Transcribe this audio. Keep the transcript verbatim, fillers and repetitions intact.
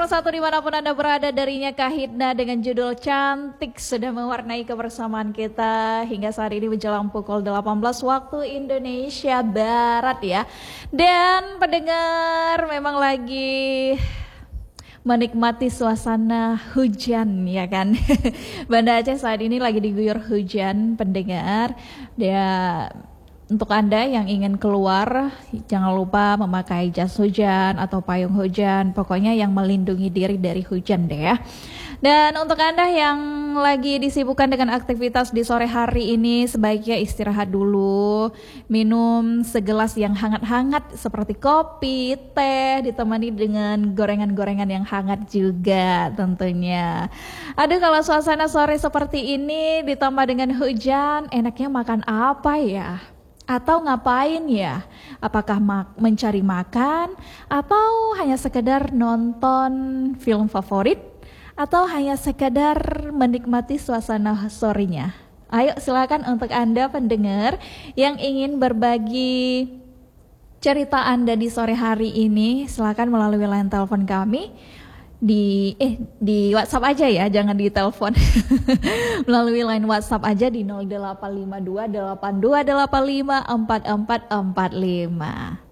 satu dimanapun Anda berada, darinya Kahitna dengan judul Cantik sudah mewarnai kebersamaan kita hingga saat ini menjelang pukul delapan belas waktu Indonesia Barat ya. Dan pendengar memang lagi menikmati suasana hujan ya kan. Banda Aceh saat ini lagi diguyur hujan pendengar. Dia untuk Anda yang ingin keluar, jangan lupa memakai jas hujan atau payung hujan, pokoknya yang melindungi diri dari hujan deh ya. Dan untuk Anda yang lagi disibukkan dengan aktivitas di sore hari ini, sebaiknya istirahat dulu, minum segelas yang hangat-hangat seperti kopi, teh, ditemani dengan gorengan-gorengan yang hangat juga tentunya. Aduh, kalau suasana sore seperti ini ditambah dengan hujan, enaknya makan apa ya? Atau ngapain ya? Apakah mak- mencari makan? Atau hanya sekedar nonton film favorit? Atau hanya sekedar menikmati suasana sorenya? Ayo silakan untuk Anda pendengar yang ingin berbagi cerita Anda di sore hari ini, silakan melalui line telepon kami di eh di WhatsApp aja ya, jangan di telepon. Melalui line WhatsApp aja di nol delapan lima dua delapan dua delapan lima empat empat empat lima.